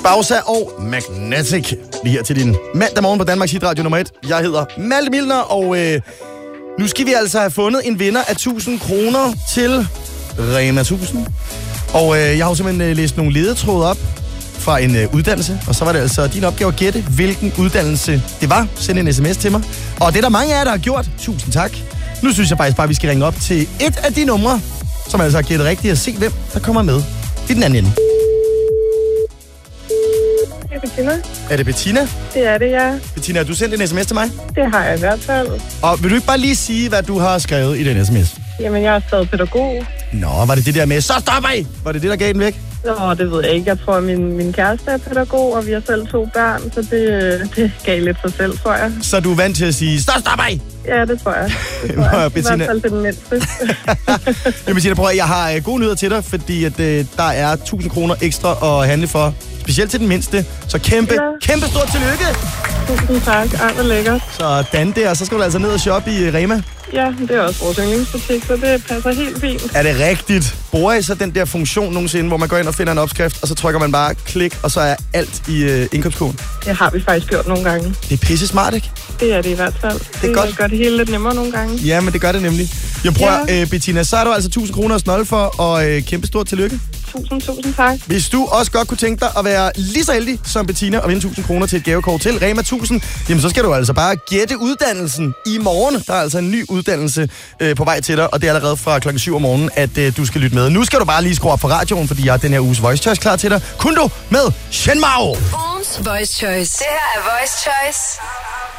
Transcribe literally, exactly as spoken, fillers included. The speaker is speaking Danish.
Bausa og Magnetic. Lige her til din mandag morgen på Danmarks Hitradio nummer et. Jeg hedder Malte Milner, og øh, nu skal vi altså have fundet en vinder af tusind kroner til Rema tusind. Og øh, jeg har jo simpelthen øh, læst nogle ledetråde op fra en øh, uddannelse, og så var det altså din opgave at gætte, hvilken uddannelse det var. Send en sms til mig. Og det er der mange af jer, der har gjort. Tusind tak. Nu synes jeg faktisk bare, at vi skal ringe op til et af de numre, som altså har gættet rigtigt, og se, hvem der kommer med i den anden ende. Det er Bettina. Er det Bettina? Det er det, ja. Bettina, har du sendt en sms til mig? Det har jeg i hvert fald. Og vil du ikke bare lige sige, hvad du har skrevet i den sms? Jamen, jeg er stadig pædagog. Nå, var det det der med, så stopper I! Var det det, der gav den væk? Nå, det ved jeg ikke. Jeg tror, at min, min kæreste er pædagog, og vi har selv to børn, så det, det gav lidt sig selv, tror jeg. Så du er vant til at sige, så stopper I! Ja, det tror jeg. Det tror jeg. I Bettina... hvert fald til den mindste. Jamen, Bettina, prøv at, jeg har uh, gode nyheder til dig, fordi at, uh, der er tusind kroner ekstra at handle for. Specielt til den mindste. Så kæmpe, ja. kæmpe stort tillykke! Tusind tak. Ej, hvor lækkert. Sådan der, så skal du altså ned og shoppe i uh, Rema. Ja, det er også vores yndlingsbutik, så det passer helt fint. Er det rigtigt? Bruger I så den der funktion nogensinde, hvor man går ind og finder en opskrift, og så trykker man bare klik, og så er alt i uh, indkøbskoden? Det har vi faktisk gjort nogle gange. Det er pisse smart, ikke? Det er det i hvert fald. Det, det godt. gør det hele lidt nemmere nogle gange. Ja, men det gør det nemlig. Jeg prøver, ja. uh, Bettina, så er du altså tusind kroner at snolde for, og uh, kæmpe stort tillykke. Tusind, tusind tak. Hvis du også godt kunne tænke dig at være lige så heldig som Bettina og vinde tusind kroner til et gavekort til Rema tusind, jamen så skal du altså bare gætte uddannelsen i morgen. Der er altså en ny uddannelse øh, på vej til dig, og det er allerede fra klokken syv om morgenen, at øh, du skal lytte med. Nu skal du bare lige skrue op for radioen, fordi jeg har den her uges Voice Choice klar til dig. Kun du med Shenmue. Ugens Voice Choice. Det her er Voice Choice